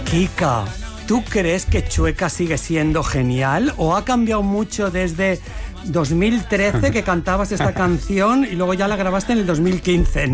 Kika, ¿tú crees que Chueca sigue siendo genial o ha cambiado mucho desde 2013 que cantabas esta canción y luego ya la grabaste en el 2015?